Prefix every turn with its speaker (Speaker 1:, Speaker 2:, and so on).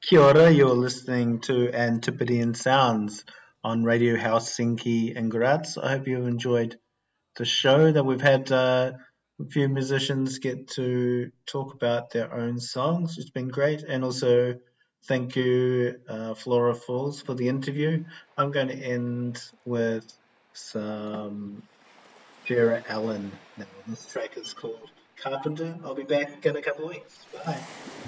Speaker 1: Kia ora, you're listening to Antipodean Sounds on Radio Helsinki in Graz. I hope you've enjoyed the show that we've had a few musicians get to talk about their own songs. It's been great. And also, thank you, Flora Falls, for the interview. I'm going to end with some Vera Allen now. This track is called Carpenter. I'll be back in a couple of weeks. Bye.